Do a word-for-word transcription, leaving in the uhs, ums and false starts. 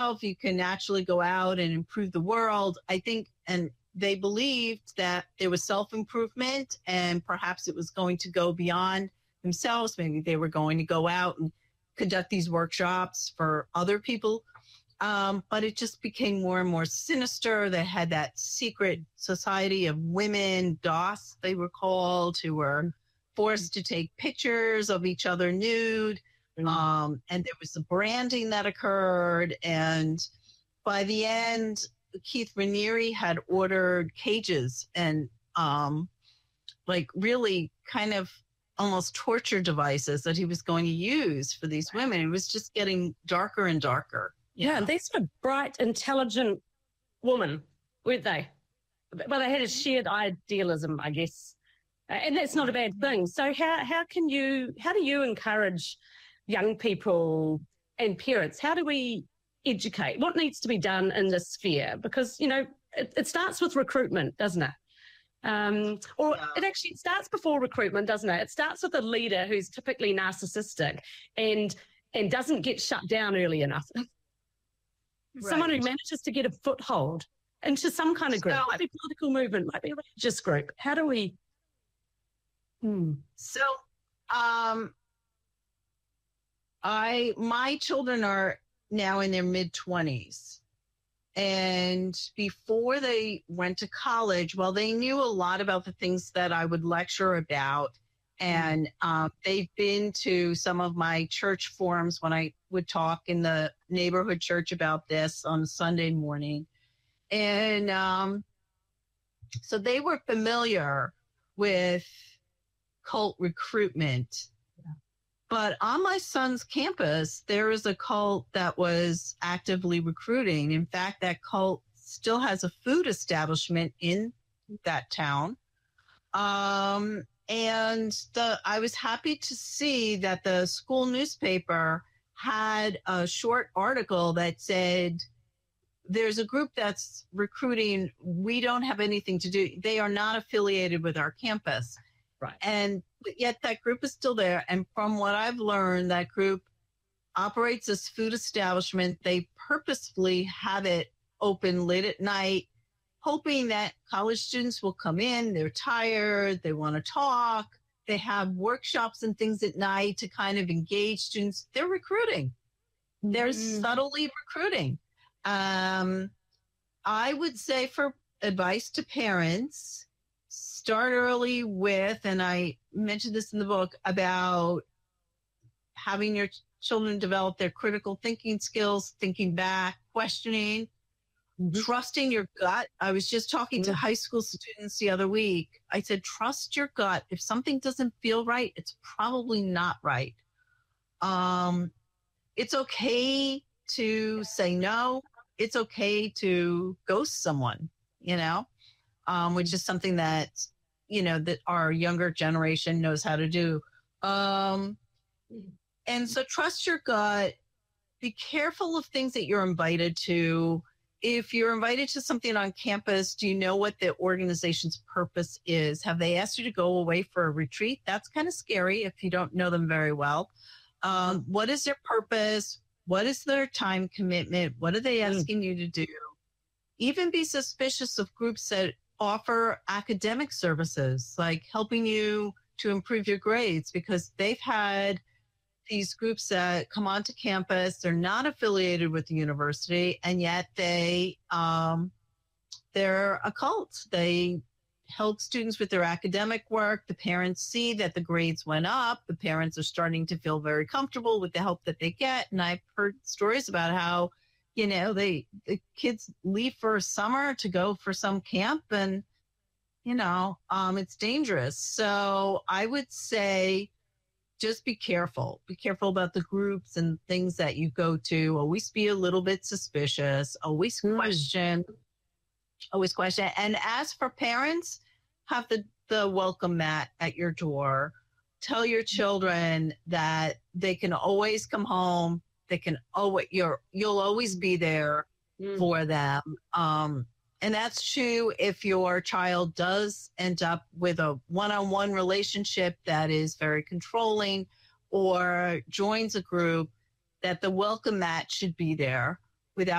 yourself. You can actually go out and improve the world. I think, and they believed that there was self-improvement and perhaps it was going to go beyond themselves. Maybe they were going to go out and conduct these workshops for other people. Um, but it just became more and more sinister. They had that secret society of women, D O S, they were called, who were forced to take pictures of each other nude. Um, and there was the branding that occurred. And by the end, Keith Raniere had ordered cages and um, like really kind of almost torture devices that he was going to use for these women. It was just getting darker and darker. Yeah, and these were bright, intelligent women, weren't they? Well, they had a shared idealism, I guess, and that's not a bad thing. So how how can you, how do you encourage young people and parents? How do we educate? What needs to be done in this sphere? Because, you know, it, it starts with recruitment, doesn't it? Um, or yeah. It actually starts before recruitment, doesn't it? It starts with a leader who's typically narcissistic and and doesn't get shut down early enough. Right. Someone who manages to get a foothold into some kind of group, so, might be political movement, might be a religious group. How do we? Hmm. So, um, I my children are now in their mid twenties, and before they went to college, well, they knew a lot about the things that I would lecture about. And um, they've been to some of my church forums when I would talk in the neighborhood church about this on Sunday morning. And um, so they were familiar with cult recruitment. Yeah. But on my son's campus, there is a cult that was actively recruiting. In fact, that cult still has a food establishment in that town. Um, And the, I was happy to see that the school newspaper had a short article that said, there's a group that's recruiting. We don't have anything to do. They are not affiliated with our campus. Right. And yet that group is still there. And from what I've learned, that group operates this food establishment. They purposefully have it open late at night, hoping that college students will come in. They're tired. They want to talk. They have workshops and things at night to kind of engage students. They're recruiting. They're mm. subtly recruiting. Um, I would say for advice to parents, start early with, and I mentioned this in the book, about having your children develop their critical thinking skills, thinking back, questioning, trusting your gut. I was just talking to high school students the other week. I said, trust your gut. If something doesn't feel right, it's probably not right. Um, it's okay to say no. It's okay to ghost someone, you know, um, which is something that, you know, that our younger generation knows how to do. Um, and so trust your gut. Be careful of things that you're invited to. If you're invited to something on campus, do you know what the organization's purpose is? Have they asked you to go away for a retreat? That's kind of scary if you don't know them very well. Um, what is their purpose? What is their time commitment? What are they asking mm. you to do? Even be suspicious of groups that offer academic services, like helping you to improve your grades, because they've had these groups that come onto campus. They're not affiliated with the university, and yet they, um, they're a cult. They help students with their academic work. The parents see that the grades went up. The parents are starting to feel very comfortable with the help that they get. And I've heard stories about how, you know, they, the kids leave for a summer to go for some camp, and, you know, um, it's dangerous. So I would say, just be careful. Be careful about the groups and things that you go to. Always be a little bit suspicious. Always mm. question. Always question. And as for parents, have the, the welcome mat at your door. Tell your children that they can always come home. They can always, you're, you'll always be there mm. for them. Um, And that's true if your child does end up with a one-on-one relationship that is very controlling or joins a group, that the welcome mat should be there.